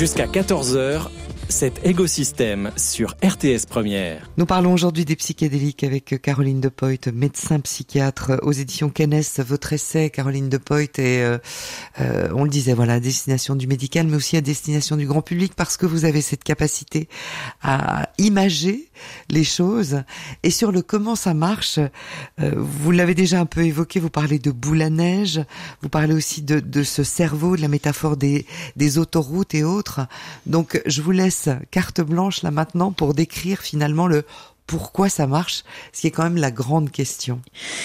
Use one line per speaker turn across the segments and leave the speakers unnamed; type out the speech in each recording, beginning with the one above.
Jusqu'à 14h, c'est Égosystème sur RTS Première.
Nous parlons aujourd'hui des psychédéliques avec Caroline De Pooijt, médecin psychiatre aux éditions Kennes. Votre essai, Caroline De Pooijt, est, on le disait, voilà, à destination du médical, mais aussi à destination du grand public, parce que vous avez cette capacité à imager les choses. Et sur le comment ça marche, vous l'avez déjà un peu évoqué, vous parlez de boule à neige, vous parlez aussi de ce cerveau, de la métaphore des autoroutes et autres. Donc, je vous laisse carte blanche là maintenant pour décrire finalement le pourquoi ça marche, ce qui est quand même la grande question.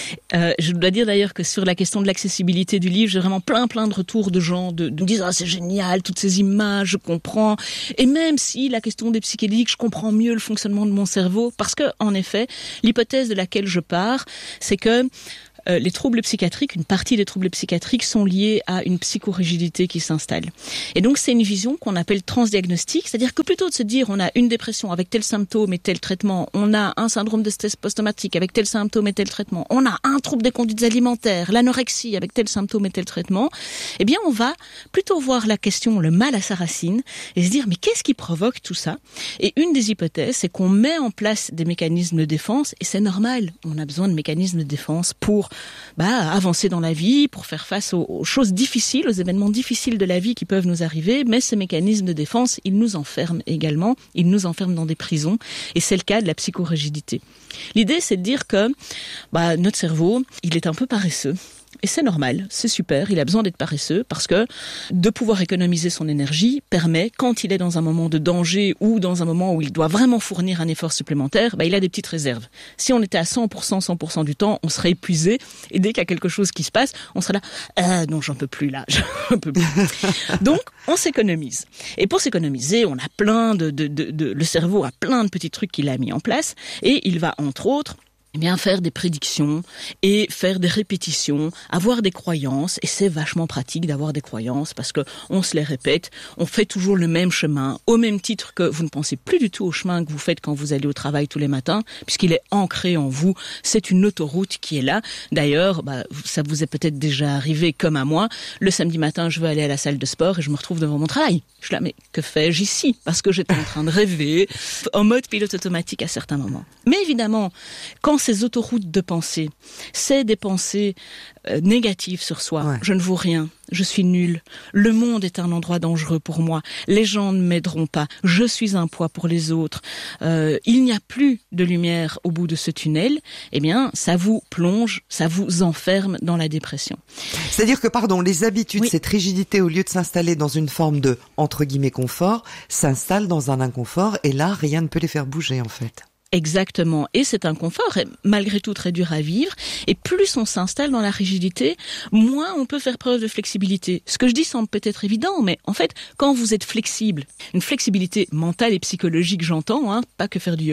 Je dois dire d'ailleurs que sur la question de l'accessibilité du livre, j'ai vraiment plein de retours de gens de me dire c'est génial, toutes ces images, je comprends. Et même si la question des psychédéliques, je comprends mieux le fonctionnement de mon cerveau, parce que en effet, l'hypothèse de laquelle je pars, c'est que les troubles psychiatriques, une partie des troubles psychiatriques sont liés à une psychorigidité qui s'installe. Et donc c'est une vision qu'on appelle transdiagnostique, c'est-à-dire que plutôt de se dire on a une dépression avec tel symptôme et tel traitement, on a un syndrome de stress post-traumatique avec tel symptôme et tel traitement, on a un trouble des conduites alimentaires, l'anorexie avec tel symptôme et tel traitement, eh bien on va plutôt voir la question, le mal à sa racine, et se dire mais qu'est-ce qui provoque tout ça ? Et une des hypothèses, c'est qu'on met en place des mécanismes de défense, et c'est normal, on a besoin de mécanismes de défense pour avancer dans la vie, pour faire face aux choses difficiles, aux événements difficiles de la vie qui peuvent nous arriver, mais ces mécanismes de défense, ils nous enferment également, ils nous enferment dans des prisons, et c'est le cas de la psychorigidité. L'idée, c'est de dire que notre cerveau, il est un peu paresseux. Et c'est normal, c'est super, il a besoin d'être paresseux parce que de pouvoir économiser son énergie permet, quand il est dans un moment de danger ou dans un moment où il doit vraiment fournir un effort supplémentaire, il a des petites réserves. Si on était à 100% du temps, on serait épuisé et dès qu'il y a quelque chose qui se passe, on serait là, non j'en peux plus là, j'en peux plus. Donc on s'économise. Et pour s'économiser, on a plein le cerveau a plein de petits trucs qu'il a mis en place et il va entre autres faire des prédictions et faire des répétitions, avoir des croyances, et c'est vachement pratique d'avoir des croyances parce que on se les répète, on fait toujours le même chemin, au même titre que vous ne pensez plus du tout au chemin que vous faites quand vous allez au travail tous les matins, puisqu'il est ancré en vous, c'est une autoroute qui est là. D'ailleurs, ça vous est peut-être déjà arrivé comme à moi, le samedi matin, je veux aller à la salle de sport et je me retrouve devant mon travail. Je suis là, mais que fais-je ici ? Parce que j'étais en train de rêver, en mode pilote automatique à certains moments. Mais évidemment, quand ces autoroutes de pensée, c'est des pensées négatives sur soi. Ouais. Je ne vaux rien, je suis nul, le monde est un endroit dangereux pour moi, les gens ne m'aideront pas, je suis un poids pour les autres, il n'y a plus de lumière au bout de ce tunnel, eh bien, ça vous plonge, ça vous enferme dans la dépression.
C'est-à-dire que, les habitudes, oui. Cette rigidité, au lieu de s'installer dans une forme de, entre guillemets, confort, s'installe dans un inconfort, et là, rien ne peut les faire bouger, en fait.
Exactement. Et c'est un confort, malgré tout très dur à vivre. Et plus on s'installe dans la rigidité, moins on peut faire preuve de flexibilité. Ce que je dis semble peut-être évident, mais en fait, quand vous êtes flexible, une flexibilité mentale et psychologique, j'entends, pas que faire du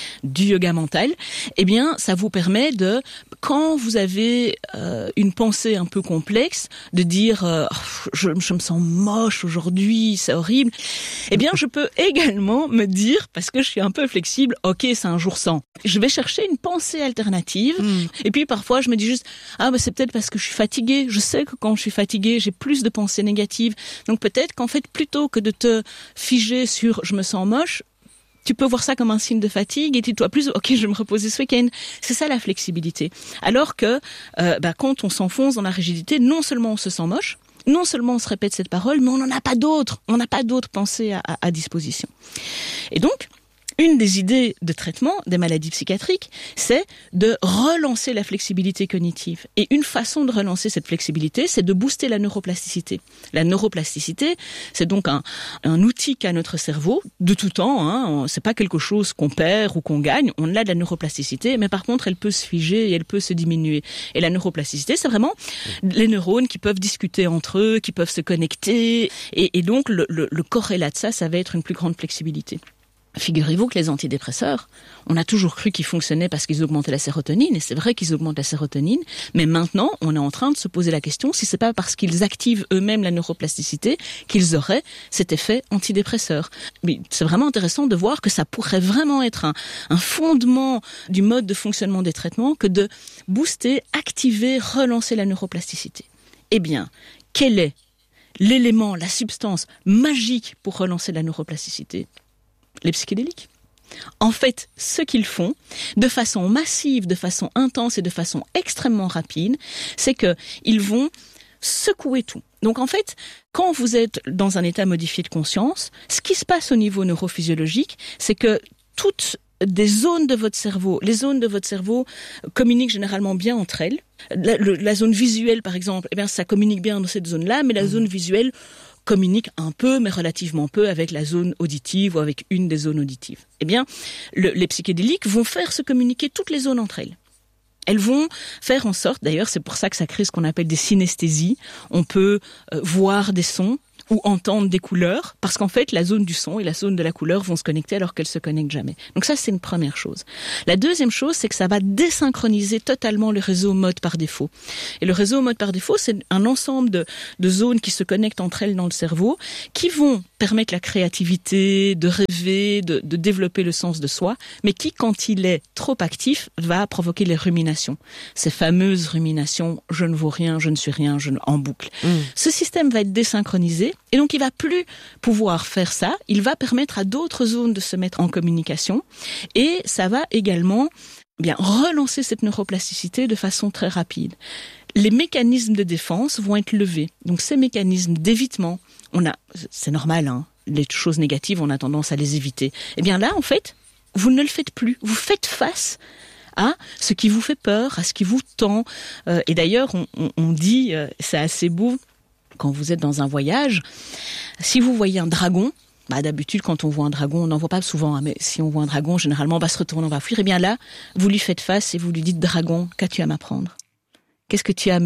yoga mental, eh bien, ça vous permet de, quand vous avez une pensée un peu complexe, de dire je me sens moche aujourd'hui, c'est horrible. Eh bien, je peux également me dire, parce que je suis un peu flexible, ok, c'est un jour sans. Je vais chercher une pensée alternative. Et puis parfois, je me dis juste, c'est peut-être parce que je suis fatiguée. Je sais que quand je suis fatiguée, j'ai plus de pensées négatives. Donc peut-être qu'en fait, plutôt que de te figer sur je me sens moche, tu peux voir ça comme un signe de fatigue et dis-toi plus, ok, je vais me reposer ce week-end. C'est ça la flexibilité. Alors que quand on s'enfonce dans la rigidité, non seulement on se sent moche, non seulement on se répète cette parole, mais on n'en a pas d'autres. On n'a pas d'autres pensées à disposition. Et donc, une des idées de traitement des maladies psychiatriques, c'est de relancer la flexibilité cognitive. Et une façon de relancer cette flexibilité, c'est de booster la neuroplasticité. La neuroplasticité, c'est donc un outil qu'a notre cerveau, de tout temps, c'est pas quelque chose qu'on perd ou qu'on gagne, on a de la neuroplasticité, mais par contre, elle peut se figer et elle peut se diminuer. Et la neuroplasticité, c'est vraiment les neurones qui peuvent discuter entre eux, qui peuvent se connecter, et donc le corrélat de ça va être une plus grande flexibilité. Figurez-vous que les antidépresseurs, on a toujours cru qu'ils fonctionnaient parce qu'ils augmentaient la sérotonine, et c'est vrai qu'ils augmentent la sérotonine, mais maintenant, on est en train de se poser la question si c'est pas parce qu'ils activent eux-mêmes la neuroplasticité qu'ils auraient cet effet antidépresseur. Mais c'est vraiment intéressant de voir que ça pourrait vraiment être un fondement du mode de fonctionnement des traitements que de booster, activer, relancer la neuroplasticité. Eh bien, quelle est l'élément, la substance magique pour relancer la neuroplasticité? Les psychédéliques. En fait, ce qu'ils font, de façon massive, de façon intense et de façon extrêmement rapide, c'est que ils vont secouer tout. Donc en fait, quand vous êtes dans un état modifié de conscience, ce qui se passe au niveau neurophysiologique, c'est que toutes les zones de votre cerveau communiquent généralement bien entre elles. La zone visuelle, par exemple, eh bien, ça communique bien dans cette zone-là, mais la zone visuelle communique un peu, mais relativement peu, avec la zone auditive ou avec une des zones auditives. Eh bien, les psychédéliques vont faire se communiquer toutes les zones entre elles. Elles vont faire en sorte, d'ailleurs, c'est pour ça que ça crée ce qu'on appelle des synesthésies. On peut voir des sons ou entendre des couleurs, parce qu'en fait, la zone du son et la zone de la couleur vont se connecter alors qu'elles se connectent jamais. Donc ça, c'est une première chose. La deuxième chose, c'est que ça va désynchroniser totalement le réseau mode par défaut. Et le réseau mode par défaut, c'est un ensemble de zones qui se connectent entre elles dans le cerveau, qui vont permettre la créativité, de rêver, de développer le sens de soi, mais qui, quand il est trop actif, va provoquer les ruminations. Ces fameuses ruminations, je ne vaux rien, je ne suis rien, en boucle. Ce système va être désynchronisé, et donc il va plus pouvoir faire ça. Il va permettre à d'autres zones de se mettre en communication, et ça va également relancer cette neuroplasticité de façon très rapide. Les mécanismes de défense vont être levés. Donc ces mécanismes d'évitement, c'est normal, hein, les choses négatives, on a tendance à les éviter. Eh bien là, en fait, vous ne le faites plus. Vous faites face à ce qui vous fait peur, à ce qui vous tend. Et d'ailleurs, on dit, c'est assez beau, quand vous êtes dans un voyage, si vous voyez un dragon, d'habitude, quand on voit un dragon, on n'en voit pas souvent, hein, mais si on voit un dragon, généralement, on va se retourner, on va fuir. Et bien là, vous lui faites face et vous lui dites, dragon, qu'as-tu à m'apprendre? Qu'est-ce que tu as à